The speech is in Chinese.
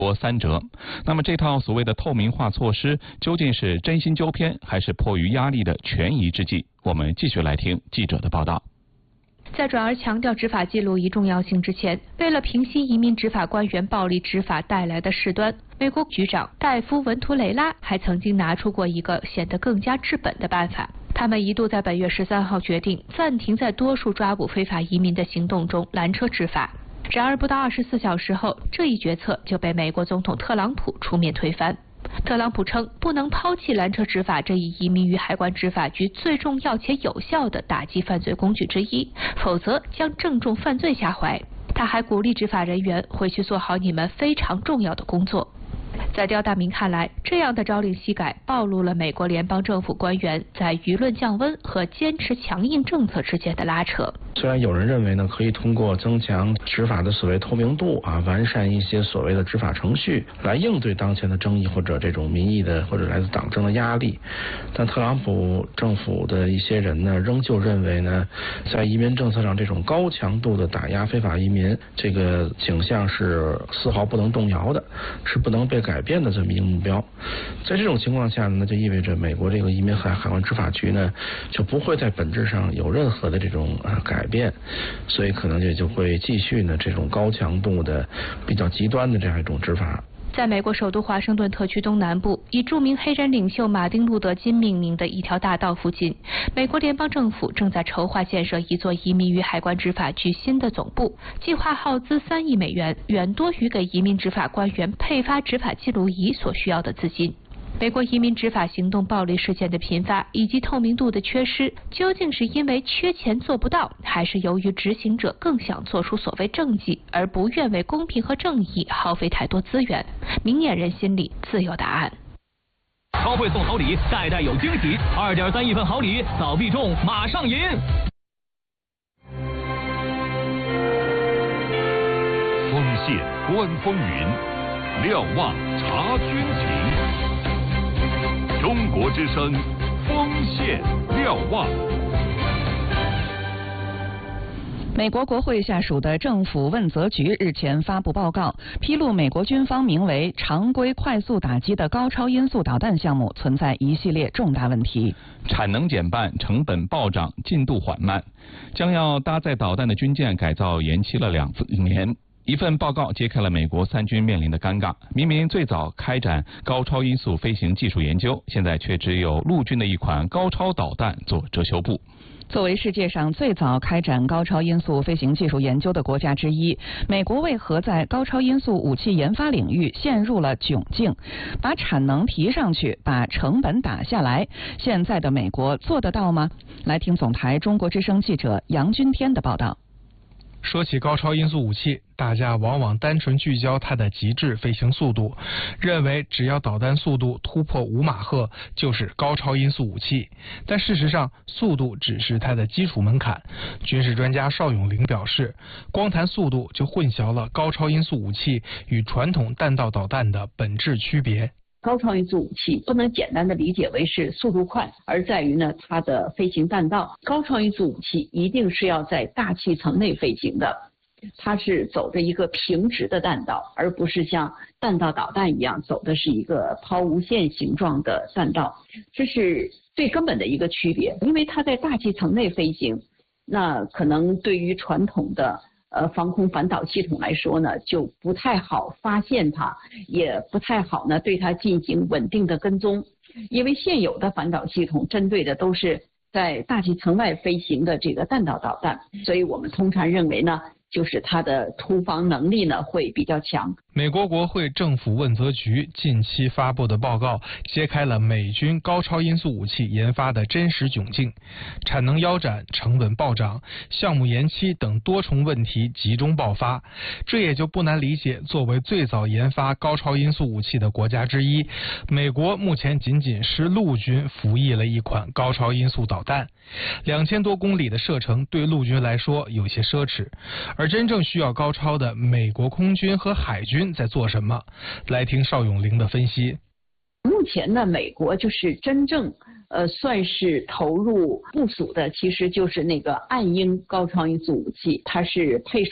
国3折。那么这套所谓的透明化措施究竟是真心纠偏，还是迫于压力的权宜之计？我们继续来听记者的报道。 在转而强调执法记录仪重要性之前，为了平息移民执法官员暴力执法带来的事端，美国局长戴夫·文图雷拉还曾经拿出过一个显得更加治本的办法。他们一度在本月13号决定暂停在多数抓捕非法移民的行动中拦车执法。然而不到24小时后，这一决策就被美国总统特朗普出面推翻。特朗普称不能抛弃拦车执法这一移民与海关执法局最重要且有效的打击犯罪工具之一，否则将正中犯罪下怀。他还鼓励执法人员回去做好你们非常重要的工作。在刁大明看来，这样的朝令夕改暴露了美国联邦政府官员在舆论降温和坚持强硬政策之间的拉扯。 虽然有人认为呢，可以通过增强执法的所谓透明度完善一些所谓的执法程序来应对当前的争议或者这种民意的或者来自党政的压力，但特朗普政府的一些人呢，仍旧认为呢，在移民政策上这种高强度的打压非法移民这个倾向是丝毫不能动摇的，是不能被改变的这么一个目标。在这种情况下呢，就意味着美国这个移民海关执法局呢，就不会在本质上有任何的这种改变，所以可能也就会继续呢这种高强度的比较极端的这样一种执法。 在美国首都华盛顿特区东南部，以著名黑人领袖马丁·路德·金命名的一条大道附近，美国联邦政府正在筹划建设一座移民与海关执法局新的总部，计划耗资3亿美元，远多于给移民执法官员配发执法记录仪所需要的资金。美国移民执法行动暴力事件的频发以及透明度的缺失，究竟是因为缺钱做不到，还是由于执行者更想做出所谓政绩，而不愿为公平和正义耗费太多资源？明眼人心里自有答案。 超会送好礼，代代有惊喜，2.3亿份好礼，早必中，马上赢！ 锋线观风云，瞭望察军情。中国之声，锋线瞭望。 美国国会下属的政府问责局日前发布报告，披露美国军方名为常规快速打击的高超音速导弹项目存在一系列重大问题， 产能减半，成本暴涨，进度缓慢，将要搭载导弹的军舰改造延期了2年。一份报告揭开了美国3军面临的尴尬，明明最早开展高超音速飞行技术研究，现在却只有陆军的一款高超导弹做遮羞布。 作为世界上最早开展高超音速飞行技术研究的国家之一，美国为何在高超音速武器研发领域陷入了窘境？把产能提上去，把成本打下来，现在的美国做得到吗？来听总台中国之声记者杨君天的报道。 说起高超音速武器，大家往往单纯聚焦它的极致飞行速度，认为只要导弹速度突破5马赫就是高超音速武器。但事实上，速度只是它的基础门槛。军事专家邵永龄表示，光谈速度就混淆了高超音速武器与传统弹道导弹的本质区别。 高超音速武器不能简单的理解为是速度快，而在于呢它的飞行弹道。高超音速武器一定是要在大气层内飞行的，它是走着一个平直的弹道，而不是像弹道导弹一样走的是一个抛物线形状的弹道，这是最根本的一个区别。因为它在大气层内飞行，那可能对于传统的防空反导系统来说呢，就不太好发现它，也不太好呢对它进行稳定的跟踪，因为现有的反导系统针对的都是在大气层外飞行的这个弹道导弹，所以我们通常认为呢，就是它的突防能力呢会比较强。 美国国会政府问责局近期发布的报告揭开了美军高超音速武器研发的真实窘境，产能腰斩、成本暴涨、项目延期等多重问题集中爆发。这也就不难理解，作为最早研发高超音速武器的国家之一，美国目前仅仅是陆军服役了一款高超音速导弹，2000多公里的射程对陆军来说有些奢侈，而真正需要高超的美国空军和海军在做什么？来听邵永龄的分析。 目前呢，美国就是真正算是投入部署的，其实就是那个暗鹰高超音速武器，它是配属